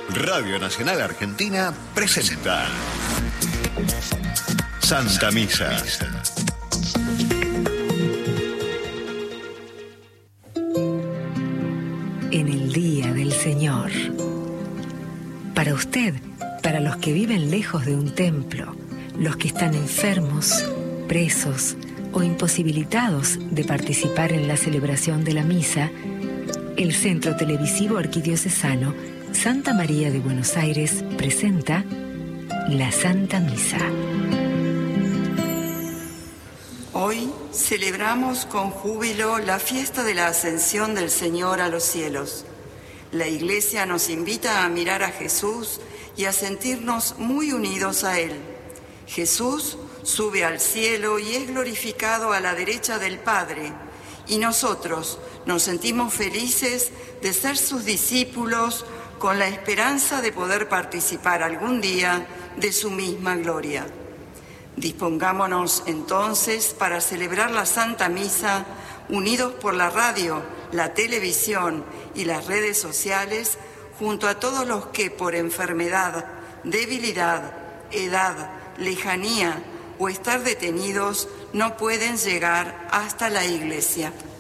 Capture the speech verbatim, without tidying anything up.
Radio Nacional Argentina presenta Santa Misa. En el día del Señor. Para usted, para los que viven lejos de un templo, los que están enfermos, presos o imposibilitados de participar en la celebración de la misa, el Centro Televisivo Arquidiocesano Santa María de Buenos Aires presenta la Santa Misa. Hoy celebramos con júbilo la fiesta de la Ascensión del Señor a los cielos. La Iglesia nos invita a mirar a Jesús y a sentirnos muy unidos a Él. Jesús sube al cielo y es glorificado a la derecha del Padre, y nosotros nos sentimos felices de ser sus discípulos con la esperanza de poder participar algún día de su misma gloria. Dispongámonos entonces para celebrar la Santa Misa unidos por la radio, la televisión y las redes sociales, junto a todos los que por enfermedad, debilidad, edad, lejanía o estar detenidos no pueden llegar hasta la Iglesia.